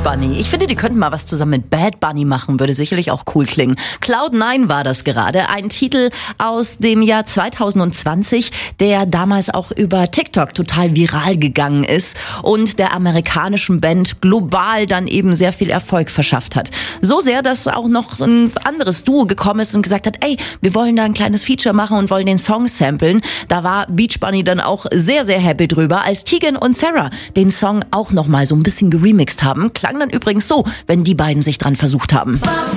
Bunny. Ich finde, die könnten mal was zusammen mit Bad Bunny machen, würde sicherlich auch cool klingen. Cloud9 war das gerade, ein Titel aus dem Jahr 2020, der damals auch über TikTok total viral gegangen ist und der amerikanischen Band global dann eben sehr viel Erfolg verschafft hat. So sehr, dass auch noch ein anderes Duo gekommen ist und gesagt hat, ey, wir wollen da ein kleines Feature machen und wollen den Song samplen. Da war Beach Bunny dann auch sehr, sehr happy drüber, als Tegan und Sara den Song auch nochmal so ein bisschen geremixed haben. Klang dann übrigens so, wenn die beiden sich dran versucht haben.